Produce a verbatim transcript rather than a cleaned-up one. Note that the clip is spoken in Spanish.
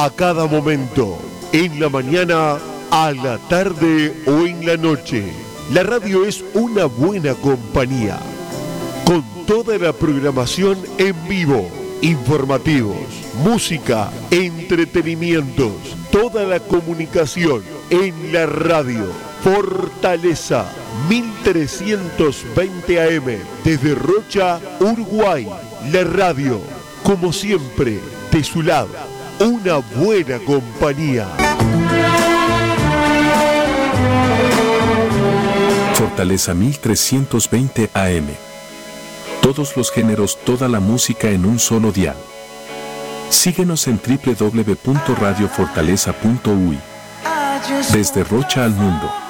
a cada momento, en la mañana, a la tarde o en la noche. La radio es una buena compañía, con toda la programación en vivo, informativos, música, entretenimientos, toda la comunicación en la radio. Fortaleza mil trescientos veinte A M desde Rocha, Uruguay. La radio, como siempre, de su lado, una buena compañía. Fortaleza mil trescientos veinte A M. Todos los géneros, toda la música en un solo dial. Síguenos en doble u doble u doble u punto radio fortaleza punto u y. Desde Rocha al mundo.